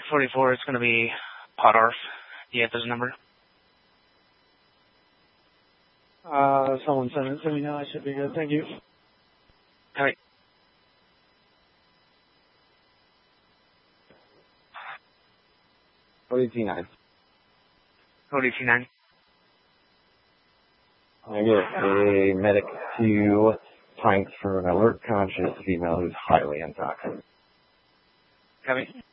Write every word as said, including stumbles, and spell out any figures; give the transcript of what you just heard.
forty-four, it's going to be Podarf. Do you have his number? Uh, someone sent it to me now. I should be good. Thank you. All right. Cody T nine. Cody T nine. I get a medic to Pints for an alert conscious female who's highly intoxicated. Copy.